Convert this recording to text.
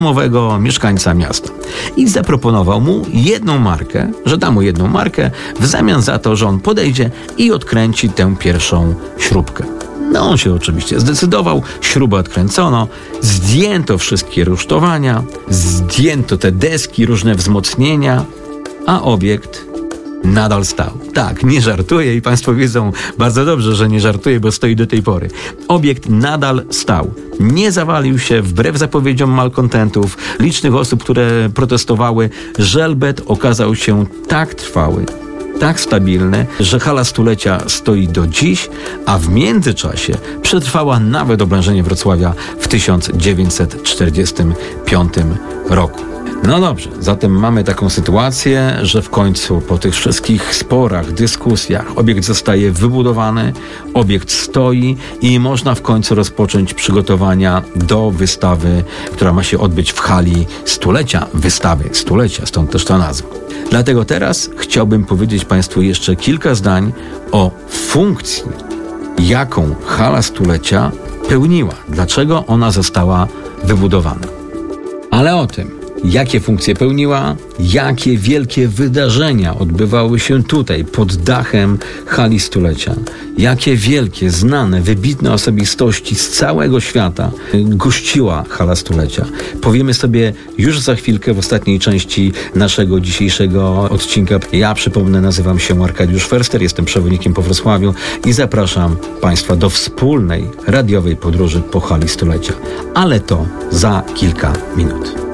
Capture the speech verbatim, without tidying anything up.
domowego mieszkańca miasta i zaproponował mu jedną markę, że da mu jedną markę w zamian za to, że on podejdzie i odkręci tę pierwszą śrubkę. No on się oczywiście zdecydował, śrubę odkręcono, zdjęto wszystkie rusztowania, zdjęto te deski, różne wzmocnienia, a obiekt nadal stał. Tak, nie żartuję i Państwo wiedzą bardzo dobrze, że nie żartuję, bo stoi do tej pory. Obiekt nadal stał. Nie zawalił się wbrew zapowiedziom malkontentów, licznych osób, które protestowały. Żelbet okazał się tak trwały, tak stabilny, że hala stulecia stoi do dziś, a w międzyczasie przetrwała nawet oblężenie Wrocławia w tysiąc dziewięćset czterdziestym piątym roku. No dobrze, zatem mamy taką sytuację, że w końcu po tych wszystkich sporach, dyskusjach obiekt zostaje wybudowany, obiekt stoi i można w końcu rozpocząć przygotowania do wystawy, która ma się odbyć w hali stulecia, wystawy stulecia, stąd też ta nazwa. Dlatego teraz chciałbym powiedzieć Państwu jeszcze kilka zdań o funkcji, jaką hala stulecia pełniła, dlaczego ona została wybudowana. Ale o tym, jakie funkcje pełniła, jakie wielkie wydarzenia odbywały się tutaj, pod dachem hali stulecia, jakie wielkie, znane, wybitne osobistości z całego świata gościła hala stulecia. Powiemy sobie już za chwilkę w ostatniej części naszego dzisiejszego odcinka. Ja przypomnę, nazywam się Arkadiusz Förster, jestem przewodnikiem po Wrocławiu i zapraszam Państwa do wspólnej radiowej podróży po hali stulecia. Ale to za kilka minut.